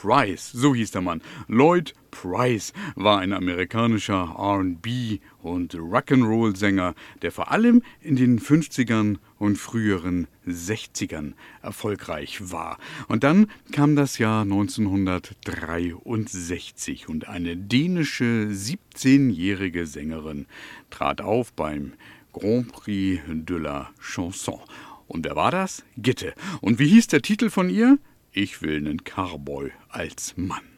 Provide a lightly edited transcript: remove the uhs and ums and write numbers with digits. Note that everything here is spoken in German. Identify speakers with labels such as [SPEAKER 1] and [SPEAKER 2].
[SPEAKER 1] Price, so hieß der Mann. Lloyd Price war ein amerikanischer R&B- und Rock'n'Roll-Sänger, der vor allem in den 50ern und früheren 60ern erfolgreich war. Und dann kam das Jahr 1963 und eine dänische 17-jährige Sängerin trat auf beim Grand Prix de la Chanson. Und wer war das? Gitte. Und wie hieß der Titel von ihr? Ich will 'nen Cowboy als Mann.